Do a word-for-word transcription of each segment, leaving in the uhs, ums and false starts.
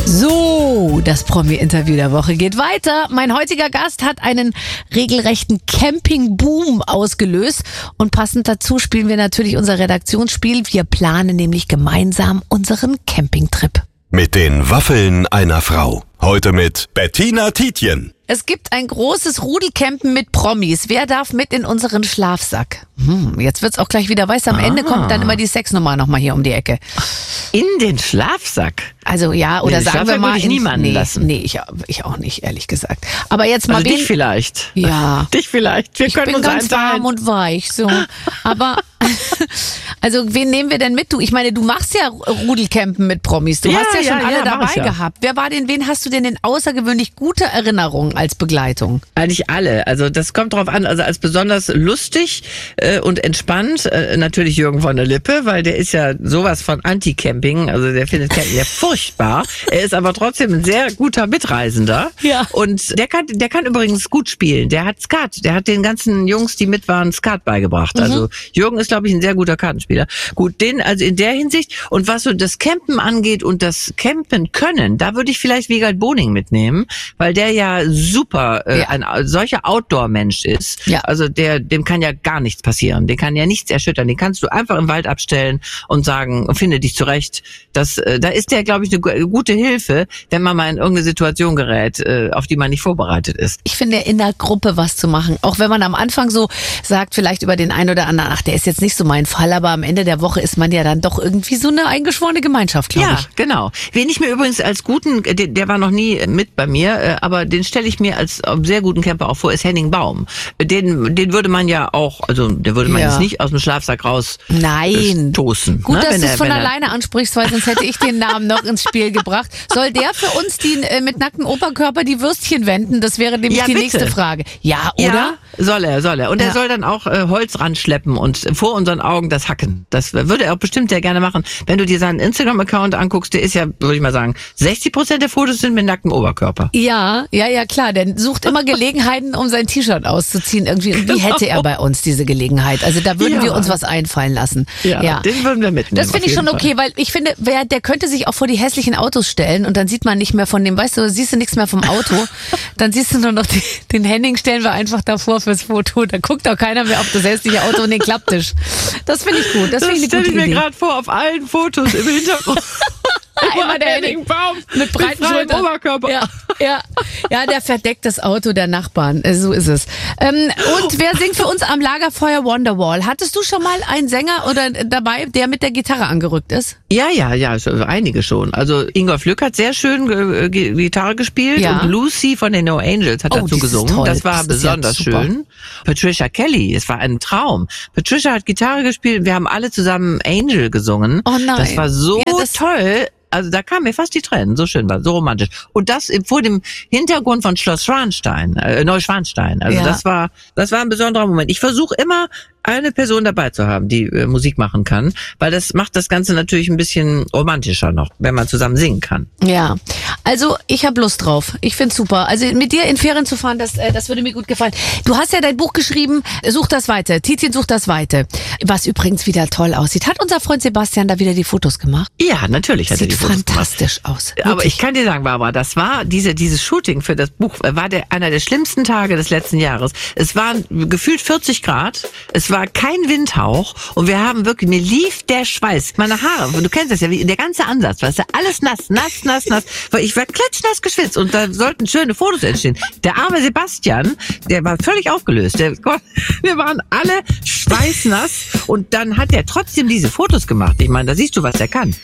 So, das Promi-Interview der Woche geht weiter. Mein heutiger Gast hat einen regelrechten Camping-Boom ausgelöst und passend dazu spielen wir natürlich unser Redaktionsspiel. Wir planen nämlich gemeinsam unseren Campingtrip. Mit den Waffeln einer Frau. Heute mit Bettina Tietjen. Es gibt ein großes Rudelcampen mit Promis. Wer darf mit in unseren Schlafsack? Hm, jetzt wird's auch gleich wieder weiß. Am ah. Ende kommt dann immer die Sexnummer nochmal hier um die Ecke. In den Schlafsack? Also ja, oder nee, sagen wir mal... ich niemanden nee, lassen. Nee, ich, ich auch nicht, ehrlich gesagt. Aber jetzt mal... Also wen, dich vielleicht. Ja. Dich vielleicht. Wir ich können bin uns ganz einteilen. warm und weich, so. Aber... Also wen nehmen wir denn mit? Du, ich meine, du machst ja Rudelcampen mit Promis. Du Ja, hast ja schon ja, alle ja, mach dabei ich ja. gehabt. Wer war denn, wen hast du denn in außergewöhnlich guter Erinnerung als Begleitung? Eigentlich alle. Also das kommt drauf an. Also als besonders lustig äh, und entspannt äh, natürlich Jürgen von der Lippe, weil der ist ja sowas von Anti-Camping. Also der findet Camping ja furchtbar. Er ist aber trotzdem ein sehr guter Mitreisender. Ja. Und der kann, der kann übrigens gut spielen. Der hat Skat. Der hat den ganzen Jungs, die mit waren, Skat beigebracht. Mhm. Also Jürgen ist, glaube ich, ein sehr guter Kartenspieler. Gut, den also in der Hinsicht. Und was so das Campen angeht und das Campen können, da würde ich vielleicht Wiegald Boning mitnehmen, weil der ja super äh, Ja. ein solcher Outdoor-Mensch ist. Ja. Also der, dem kann ja gar nichts passieren. Den kann ja nichts erschüttern. Den kannst du einfach im Wald abstellen und sagen, finde dich zurecht. Das, äh, da ist der, glaube ich, eine gu- gute Hilfe, wenn man mal in irgendeine Situation gerät, äh, auf die man nicht vorbereitet ist. Ich finde, in der Gruppe was zu machen. Auch wenn man am Anfang so sagt, vielleicht über den einen oder anderen, ach, der ist jetzt nicht so mein Fall, aber am Ende der Woche ist man ja dann doch irgendwie so eine eingeschworene Gemeinschaft, glaube Ja, ich. genau. Wen ich mir übrigens als guten, der, der war noch nie mit bei mir, äh, aber den stelle ich mir als sehr guten Camper auch vor, ist Henning Baum. Den, den würde man ja auch, also der würde man Ja. jetzt nicht aus dem Schlafsack raus Nein. äh, stoßen. Gut, ne? dass Wenn du es er- von wenn er- alleine ansprichst, weil sonst hätte ich den Namen noch ins Spiel gebracht. Soll der für uns die äh, mit nacktem Oberkörper die Würstchen wenden? Das wäre nämlich Ja, die bitte. nächste Frage. Ja, oder? Ja, soll er, soll er. Und Ja. er soll dann auch äh, Holz ranschleppen und vor unseren Augen das hacken. Das würde er auch bestimmt sehr gerne machen. Wenn du dir seinen Instagram-Account anguckst, der ist ja, würde ich mal sagen, sechzig Prozent der Fotos sind mit nacktem Oberkörper. Ja, ja, ja, klar. Der sucht immer Gelegenheiten, um sein T-Shirt auszuziehen. Irgendwie. Und wie hätte er bei uns diese Gelegenheit? Also da würden Ja. wir uns was einfallen lassen. Ja, den würden wir mitnehmen. Das finde auf ich schon jeden okay, weil ich finde, wer, der könnte sich auch vor die hässlichen Autos stellen und dann sieht man nicht mehr von dem, weißt du, siehst du nichts mehr vom Auto. Dann siehst du nur noch die, den Henning stellen wir einfach davor fürs Foto. Da guckt auch keiner mehr auf das hässliche Auto und den Klapptisch. Das finde ich gut. Das, Das finde ich eine stelle gute ich mir Idee. gerade vor, auf allen Fotos im Hintergrund. Immer der Henning Baum mit breiten freiem Schultern. Oberkörper. Ja, ja, ja, der verdeckt das Auto der Nachbarn. Äh, So ist es. Ähm, und wer singt für uns am Lagerfeuer Wonderwall? Hattest du schon mal einen Sänger oder dabei, der mit der Gitarre angerückt ist? Ja, ja, ja, so einige schon. Also Ingolf Lück hat sehr schön ge- ge- Gitarre gespielt Ja. und Lucy von den No Angels hat Oh, dazu das ist gesungen. toll. Das war Das ist ja besonders super. schön. Patricia Kelly, es war ein Traum. Patricia hat Gitarre gespielt, wir haben alle zusammen Angel gesungen. Oh nein. Das war so Ja, das- toll. Also da kamen mir fast die Tränen, so schön war, so romantisch. Und das vor dem Hintergrund von Schloss Schwanstein, äh, Neuschwanstein. Also Ja. das war, das war ein besonderer Moment. Ich versuche immer eine Person dabei zu haben, die äh, Musik machen kann, weil das macht das Ganze natürlich ein bisschen romantischer noch, wenn man zusammen singen kann. Ja, also ich habe Lust drauf. Ich find's super. Also mit dir in Ferien zu fahren, das, äh, das würde mir gut gefallen. Du hast ja dein Buch geschrieben, Such das Weite. Tietjen sucht das Weite. Was übrigens wieder toll aussieht. Hat unser Freund Sebastian da wieder die Fotos gemacht? Ja, natürlich hat er Sieht die Fotos gemacht. fantastisch aus. Aber Wirklich. ich kann dir sagen, Barbara, das war diese dieses Shooting für das Buch äh, war der einer der schlimmsten Tage des letzten Jahres. Es waren gefühlt vierzig Grad, es war kein Windhauch und wir haben wirklich, mir lief der Schweiß, meine Haare, du kennst das ja, wie der ganze Ansatz, weißt du, alles nass, nass, nass, nass, weil ich war klitschnass geschwitzt und da sollten schöne Fotos entstehen. Der arme Sebastian, der war völlig aufgelöst. Der, wir waren alle schweißnass und dann hat er trotzdem diese Fotos gemacht. Ich meine, da siehst du, was er kann.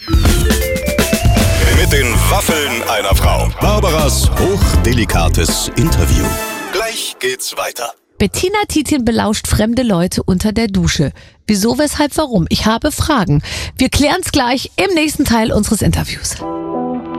Mit den Waffeln einer Frau. Barbaras hochdelikates Interview. Gleich geht's weiter. Bettina Tietjen belauscht fremde Leute unter der Dusche. Wieso, weshalb, warum? Ich habe Fragen. Wir klären's gleich im nächsten Teil unseres Interviews.